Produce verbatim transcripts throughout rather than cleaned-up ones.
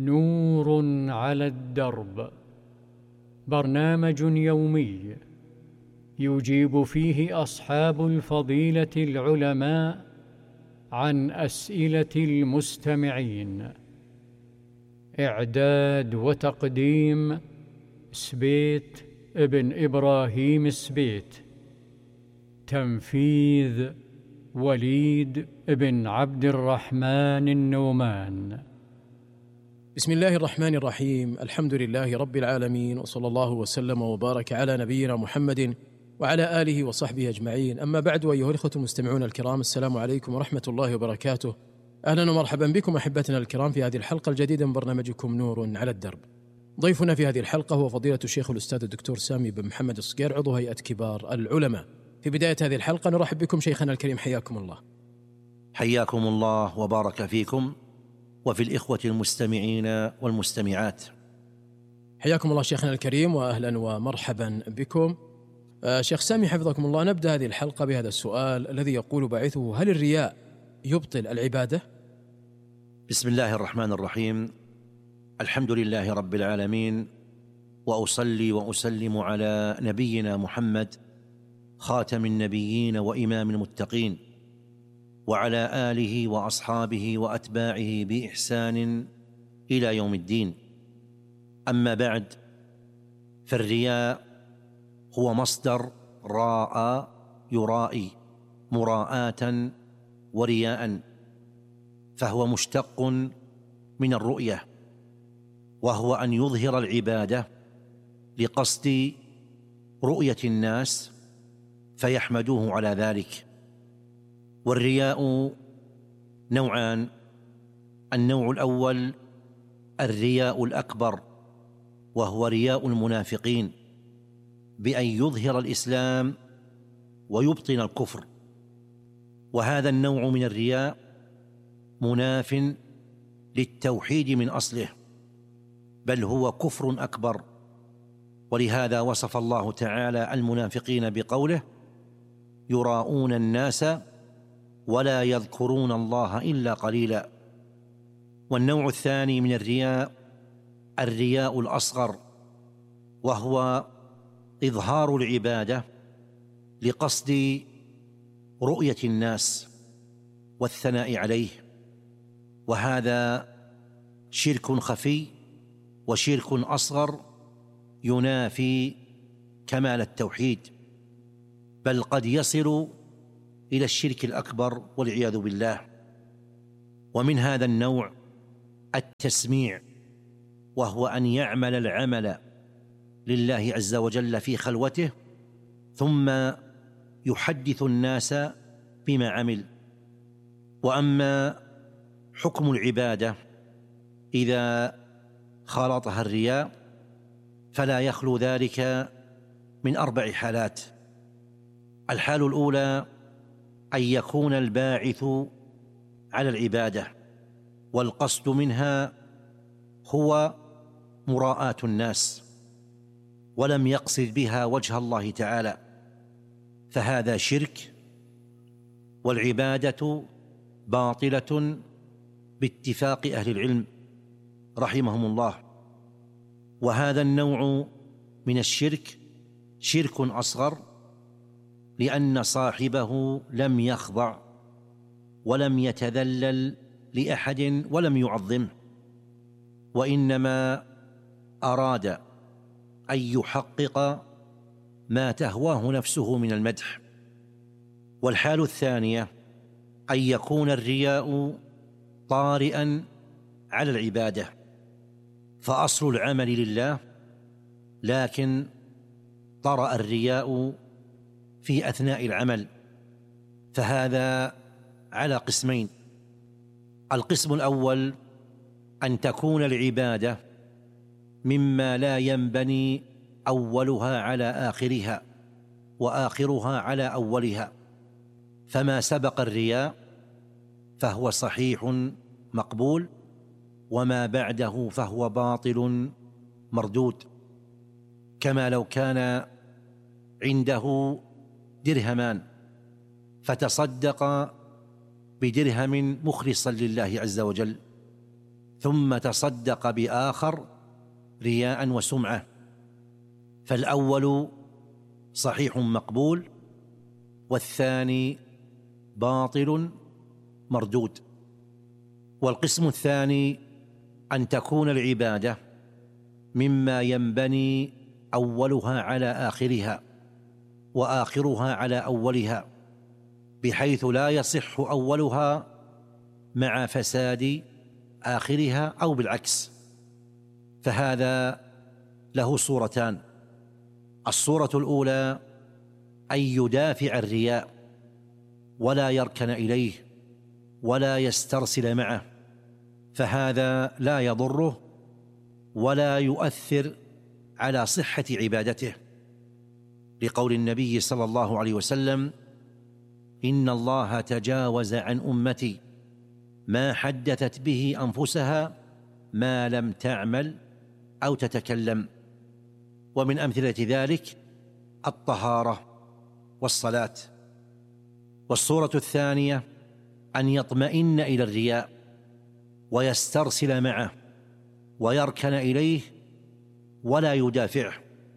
نور على الدرب، برنامج يومي يجيب فيه أصحاب الفضيلة العلماء عن أسئلة المستمعين. إعداد وتقديم سبيت ابن إبراهيم سبيت. تنفيذ وليد بن عبد الرحمن النومان. بسم الله الرحمن الرحيم. الحمد لله رب العالمين، وصلى الله وسلم وبارك على نبينا محمد وعلى آله وصحبه أجمعين. أما بعد، أيها الإخوة المستمعون الكرام، السلام عليكم ورحمة الله وبركاته. أهلا ومرحبا بكم أحبتنا الكرام في هذه الحلقة الجديدة من برنامجكم نور على الدرب. ضيفنا في هذه الحلقة هو فضيلة الشيخ الأستاذ الدكتور سامي بن محمد الصقير، عضو هيئة كبار العلماء. في بداية هذه الحلقة نرحب بكم شيخنا الكريم، حياكم الله. حياكم الله وبارك فيكم وفي الإخوة المستمعين والمستمعات. حياكم الله شيخنا الكريم وأهلا ومرحبا بكم. آه شيخ سامي حفظكم الله، نبدأ هذه الحلقة بهذا السؤال الذي يقول باعثه: هل الرياء يبطل العبادة؟ بسم الله الرحمن الرحيم. الحمد لله رب العالمين، وأصلي وأسلم على نبينا محمد خاتم النبيين وإمام المتقين، وعلى آله وأصحابه وأتباعه بإحسان إلى يوم الدين. أما بعد، فالرياء هو مصدر راء يرائي، مراءة ورياء، فهو مشتق من الرؤية، وهو أن يظهر العبادة لقصد رؤية الناس فيحمدوه على ذلك. والرياء نوعان: النوع الأول الرياء الأكبر، وهو رياء المنافقين بأن يظهر الإسلام ويبطن الكفر، وهذا النوع من الرياء مناف للتوحيد من أصله، بل هو كفر أكبر. ولهذا وصف الله تعالى المنافقين بقوله: يراءون الناس ولا يذكرون الله إلا قليلا. والنوع الثاني من الرياء الرياء الأصغر، وهو إظهار العبادة لقصد رؤية الناس والثناء عليه، وهذا شرك خفي وشرك أصغر ينافي كمال التوحيد، بل قد يصل إلى الشرك الأكبر والعياذ بالله. ومن هذا النوع التسميع، وهو أن يعمل العمل لله عز وجل في خلوته ثم يحدث الناس بما عمل. وأما حكم العبادة إذا خالطها الرياء فلا يخلو ذلك من أربع حالات. الحال الأولى أن يكون الباعث على العبادة والقصد منها هو مراءاة الناس، ولم يقصد بها وجه الله تعالى، فهذا شرك، والعبادة باطلة باتفاق أهل العلم رحمهم الله. وهذا النوع من الشرك شرك أصغر، لأن صاحبه لم يخضع ولم يتذلل لأحد ولم يعظمه، وإنما أراد أن يحقق ما تهواه نفسه من المدح. والحال الثانية أن يكون الرياء طارئا على العبادة، فأصل العمل لله، لكن طرأ الرياء في أثناء العمل، فهذا على قسمين: القسم الأول أن تكون العبادة مما لا ينبني أولها على آخرها وآخرها على أولها، فما سبق الرياء فهو صحيح مقبول، وما بعده فهو باطل مردود. كما لو كان عنده درهمان فتصدق بدرهم مخلصا لله عز وجل، ثم تصدق بآخر رياء وسمعة، فالأول صحيح مقبول والثاني باطل مردود. والقسم الثاني أن تكون العبادة مما ينبني أولها على آخرها وآخرها على أولها، بحيث لا يصح أولها مع فساد آخرها أو بالعكس. فهذا له صورتان: الصورة الأولى أن يدافع الرياء ولا يركن إليه ولا يسترسل معه، فهذا لا يضره ولا يؤثر على صحة عبادته، لقول النبي صلى الله عليه وسلم: إن الله تجاوز عن أمتي ما حدثت به أنفسها ما لم تعمل أو تتكلم. ومن أمثلة ذلك الطهارة والصلاة. والصورة الثانية أن يطمئن إلى الرياء ويسترسل معه ويركن إليه ولا يدافعه،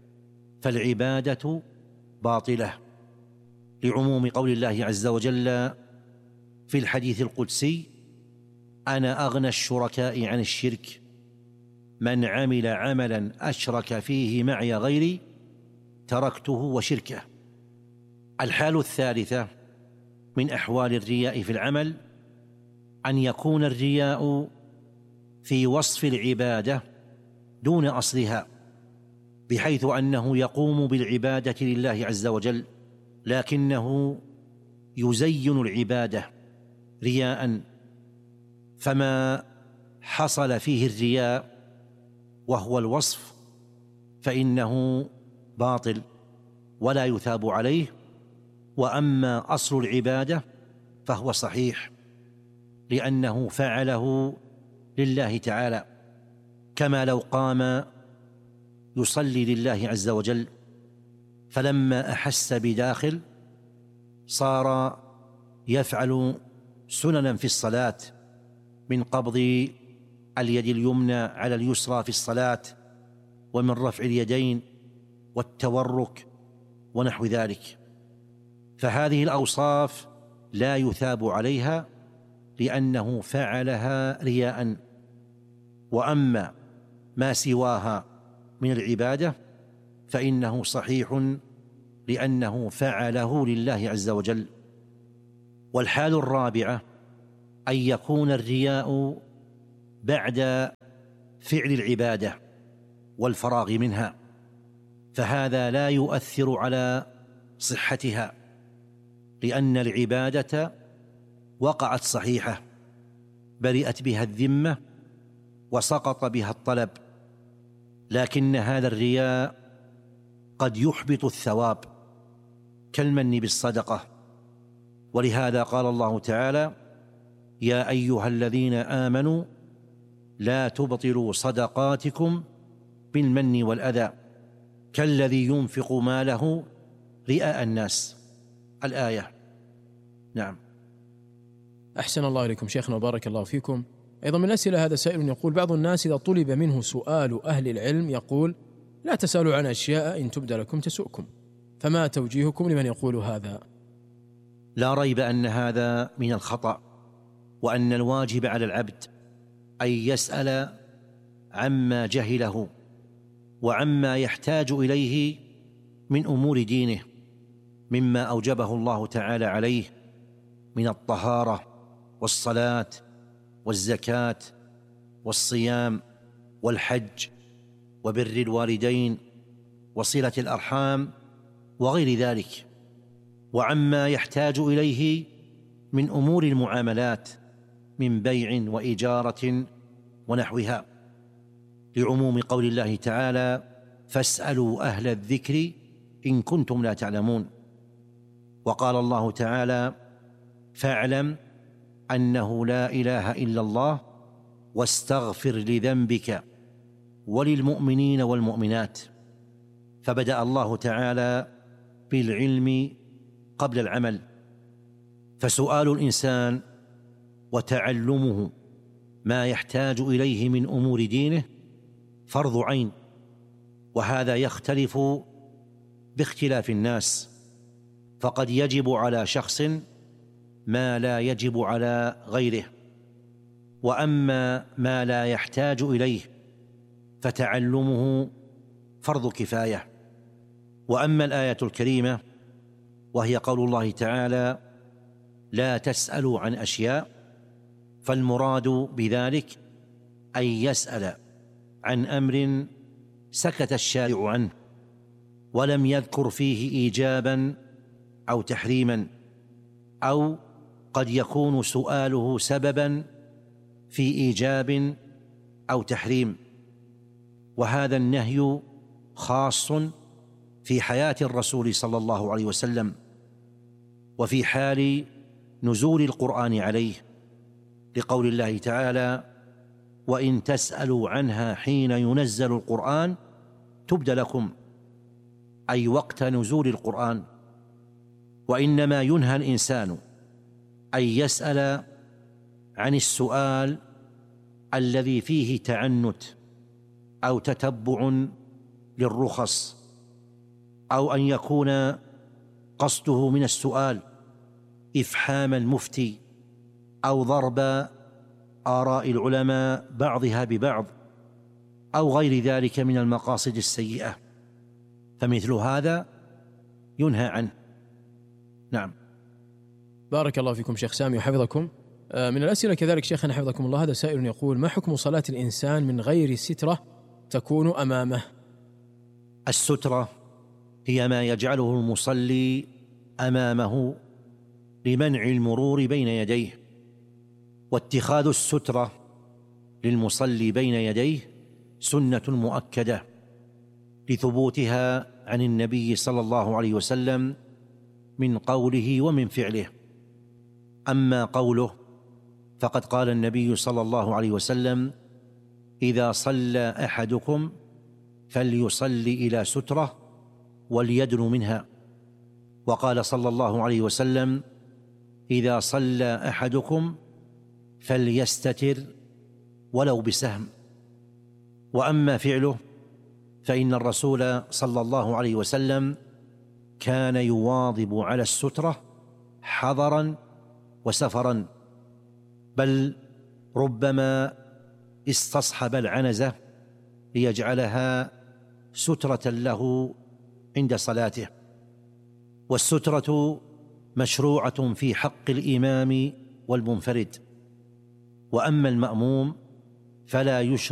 فالعبادة باطلة، لعموم قول الله عز وجل في الحديث القدسي: أنا أغنى الشركاء عن الشرك، من عمل عملا أشرك فيه معي غيري تركته وشركه. الحال الثالثة من أحوال الرياء في العمل أن يكون الرياء في وصف العبادة دون أصلها، بحيث أنه يقوم بالعبادة لله عز وجل لكنه يزين العبادة رياء، فما حصل فيه الرياء وهو الوصف فإنه باطل ولا يثاب عليه، وأما أصل العبادة فهو صحيح لأنه فعله لله تعالى، كما لو قام يصلي لله عز وجل فلما أحس بداخل صار يفعل سننا في الصلاة من قبض اليد اليمنى على اليسرى في الصلاة، ومن رفع اليدين والتورك ونحو ذلك، فهذه الأوصاف لا يثاب عليها لأنه فعلها رياء. وأما ما سواها من العبادة فإنه صحيح لأنه فعله لله عز وجل. والحال الرابعة أن يكون الرياء بعد فعل العبادة والفراغ منها، فهذا لا يؤثر على صحتها، لأن العبادة وقعت صحيحة برئت بها الذمة وسقط بها الطلب، لكن هذا الرياء قد يحبط الثواب كالمن بالصدقة. ولهذا قال الله تعالى: يا أيها الذين آمنوا لا تبطلوا صدقاتكم بالمن والأذى كالذي ينفق ماله رئاء الناس. الآية. نعم. أحسن الله إليكم شيخنا وبارك الله فيكم. أيضا من الأسئلة هذا سائل يقول: بعض الناس إذا طلب منه سؤال أهل العلم يقول: لا تسألوا عن أشياء إن تبد لكم تسؤكم، فما توجيهكم لمن يقول هذا؟ لا ريب أن هذا من الخطأ، وأن الواجب على العبد أن يسأل عما جهله وعما يحتاج إليه من أمور دينه مما أوجبه الله تعالى عليه من الطهارة والصلاة والزكاة والصيام والحج وبر الوالدين وصلة الأرحام وغير ذلك، وعما يحتاج إليه من أمور المعاملات من بيع وإجارة ونحوها، لعموم قول الله تعالى: فاسألوا أهل الذكر إن كنتم لا تعلمون. وقال الله تعالى: فاعلم أنه لا إله إلا الله واستغفر لذنبك وللمؤمنين والمؤمنات. فبدأ الله تعالى بالعلم قبل العمل، فسؤال الإنسان وتعلمه ما يحتاج إليه من أمور دينه فرض عين، وهذا يختلف باختلاف الناس، فقد يجب على شخص ما لا يجب على غيره، وأما ما لا يحتاج إليه فتعلمه فرض كفاية. وأما الآية الكريمة وهي قول الله تعالى: لا تسألوا عن أشياء، فالمراد بذلك أن يسأل عن أمر سكت الشارع عنه ولم يذكر فيه إيجابا أو تحريما، أو قد يكون سؤاله سببا في إيجاب أو تحريم، وهذا النهي خاص في حياة الرسول صلى الله عليه وسلم وفي حال نزول القرآن عليه، لقول الله تعالى: وإن تسألوا عنها حين ينزل القرآن تبد لكم، أي وقت نزول القرآن. وإنما ينهى الإنسان أن يسأل عن السؤال الذي فيه تعنت أو تتبع للرخص، أو أن يكون قصده من السؤال إفحام المفتي أو ضرب آراء العلماء بعضها ببعض أو غير ذلك من المقاصد السيئة، فمثل هذا ينهى عنه. نعم. بارك الله فيكم شيخ سامي وحفظكم. من الأسئلة كذلك شيخنا حفظكم الله، هذا سائل يقول: ما حكم صلاة الإنسان من غير سترة تكون أمامه؟ السترة هي ما يجعله المصلي أمامه لمنع المرور بين يديه، واتخاذ السترة للمصلي بين يديه سنة مؤكدة لثبوتها عن النبي صلى الله عليه وسلم من قوله ومن فعله. أما قوله فقد قال النبي صلى الله عليه وسلم: إذا صلى أحدكم فليصلي إلى سترة وليدن منها. وقال صلى الله عليه وسلم: إذا صلى أحدكم فليستتر ولو بسهم. وأما فعله فإن الرسول صلى الله عليه وسلم كان يواظب على السترة حضرا وسفرا، بل ربما استصحب العنزة ليجعلها سترة له عند صلاته. والسترة مشروعة في حق الإمام والمنفرد، وأما المأموم فلا يشرع